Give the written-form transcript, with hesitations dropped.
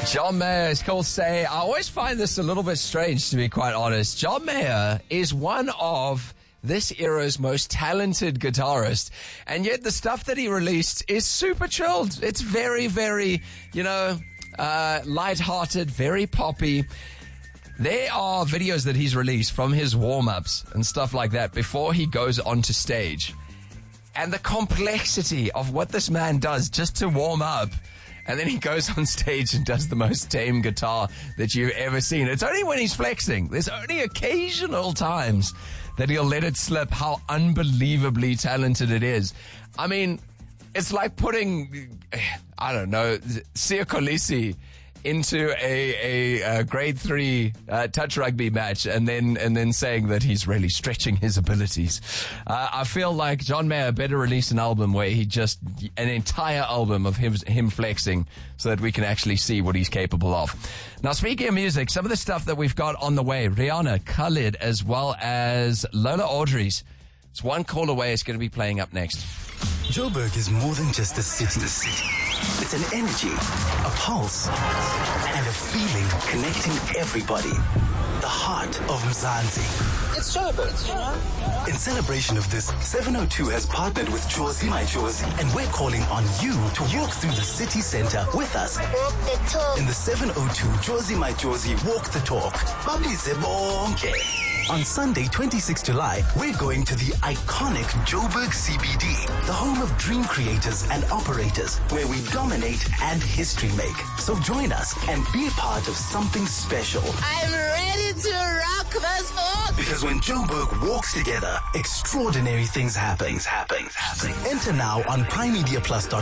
John Mayer is called Say. I always find this a little bit strange, to be quite honest. John Mayer is one of this era's most talented guitarists, and yet the stuff that he released is super chilled. It's very, very, light-hearted, very poppy. There are videos that he's released from his warm-ups and stuff like that before he goes onto stage. And the complexity of what this man does just to warm up. And then he goes on stage and does the most tame guitar that you've ever seen. It's only when he's flexing. There's only occasional times that he'll let it slip how unbelievably talented it is. I mean, it's like putting, Sia Kolisi into a grade 3 touch rugby match and then saying that he's really stretching his abilities. I feel like John Mayer better release an album where an entire album of him flexing so that we can actually see what he's capable of. Now, speaking of music, some of the stuff that we've got on the way, Rihanna, Khalid, as well as Lola Audrey's. It's one call away. It's going to be playing up next. Joburg is more than just a city. It's an energy, a pulse, and a feeling connecting everybody. The heart of Mzansi. It's Joburg, you know? In celebration of this, 702 has partnered with Jozi My Jozi, and we're calling on you to walk through the city center with us. Walk the talk. In the 702 Jozi My Jozi Walk the Talk. Babize bonke. On Sunday, 26 July, we're going to the iconic Joburg CBD, the home of dream creators and operators, where we dominate and history make. So join us and be a part of something special. I'm ready to rock this book. Because when Joburg walks together, extraordinary things happen. Enter now on primemediaplus.com.